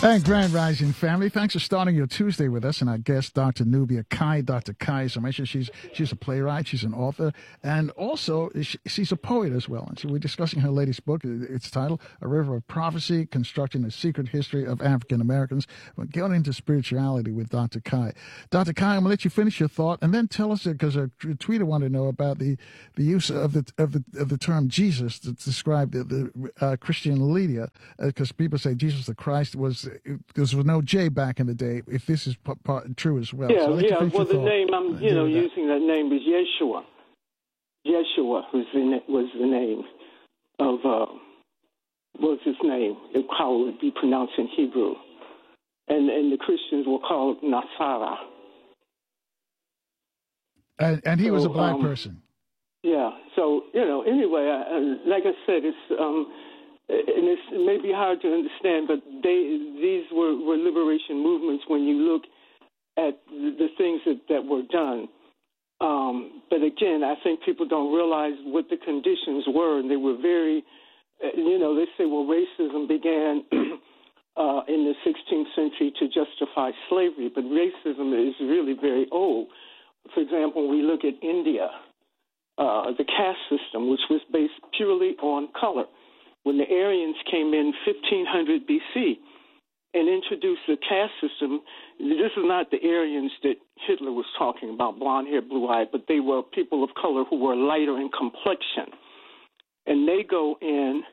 And Grand Rising family, thanks for starting your Tuesday with us. And our guest, Dr. Nubia Kai. Dr. Kai, so make sure she's a playwright, she's an author, and also she's a poet as well. And so we're discussing her latest book. It's titled A River of Prophecy, Constructing a Secret History of African Americans. We're going into spirituality with Dr. Kai. Dr. Kai, I'm going to let you finish your thought and then tell us, because a tweeter wanted to know about the use of the term Jesus to describe the Christian leader, because people say Jesus the Christ was. There was no J back in the day, if this is true as well. Yeah, so well, the name I'm, using that name is Yeshua. Yeshua was the name of, was his name, how it would be pronounced in Hebrew. And the Christians were called Nasara. And he was a black person. Yeah, so, anyway, like I said, it's... and it may be hard to understand, but these were liberation movements when you look at the things that were done. But again, I think people don't realize what the conditions were, and they were very, they say, well, racism began in the 16th century to justify slavery, but racism is really very old. For example, when we look at India, the caste system, which was based purely on color. When the Aryans came in 1500 BC and introduced the caste system, this is not the Aryans that Hitler was talking about, blonde-haired, blue-eyed, but they were people of color who were lighter in complexion. And they go in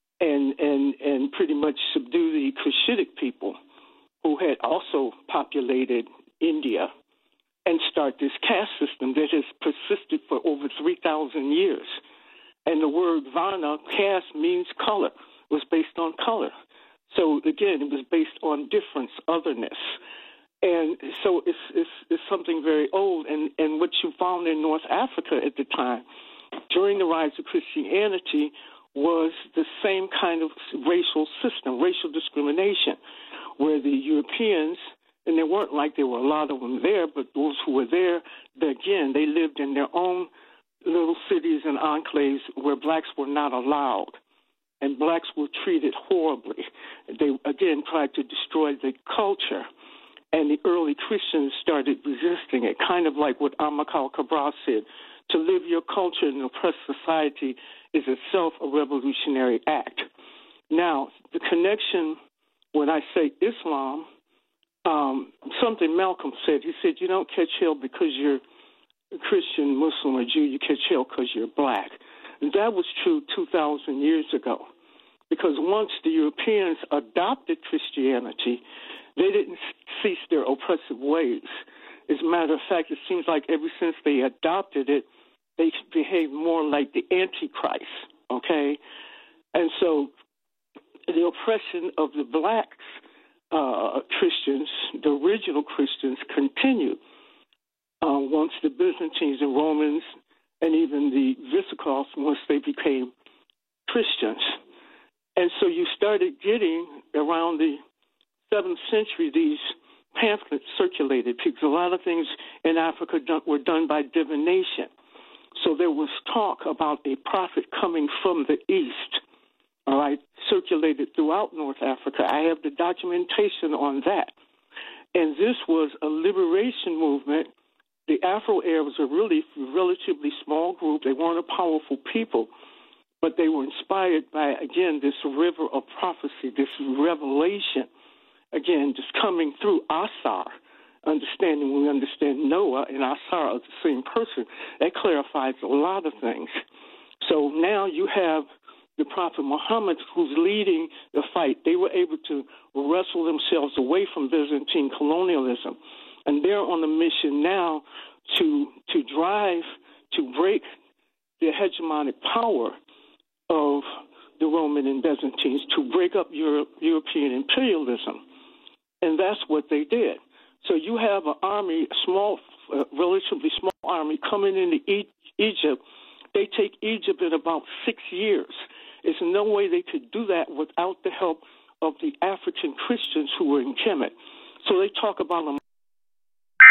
and pretty much subdue the Cushitic people who had also populated India and start this caste system that has persisted for over 3,000 years. And the word Varna, caste, means color, was based on color. So, again, it was based on difference, otherness. And so it's something very old. And what you found in North Africa at the time, during the rise of Christianity, was the same kind of racial system, racial discrimination, where the Europeans, and there weren't like there were a lot of them there, but those who were there, again, they lived in their own little cities and enclaves where blacks were not allowed, and blacks were treated horribly. They, again, tried to destroy the culture, and the early Christians started resisting it, kind of like what Amilcar Cabral said. To live your culture in an oppressed society is itself a revolutionary act. Now, the connection, when I say Islam, something Malcolm said, he said, you don't catch hell because you're Christian, Muslim, or Jew, you catch hell because you're black. And that was true 2,000 years ago, because once the Europeans adopted Christianity, they didn't cease their oppressive ways. As a matter of fact, it seems like ever since they adopted it, they behave more like the Antichrist, okay? And so the oppression of the black Christians, the original Christians, continued. Once the Byzantines and Romans and even the Visigoths, once they became Christians. And so you started getting, around the 7th century, these pamphlets circulated, because a lot of things in Africa were done by divination. So there was talk about a prophet coming from the east, all right, circulated throughout North Africa. I have the documentation on that. And this was a liberation movement. The Afro-Arabs were really a relatively small group. They weren't a powerful people, but they were inspired by, again, this river of prophecy, this revelation, again, just coming through Asar, understanding when we understand Noah and Asar are the same person. That clarifies a lot of things. So now you have the Prophet Muhammad who's leading the fight. They were able to wrestle themselves away from Byzantine colonialism. And they're on a mission now to break the hegemonic power of the Roman and Byzantines, to break up European imperialism. And that's what they did. So you have an army, a small, relatively small army coming into Egypt. They take Egypt in about 6 years. There's no way they could do that without the help of the African Christians who were in Kemet. So they talk about a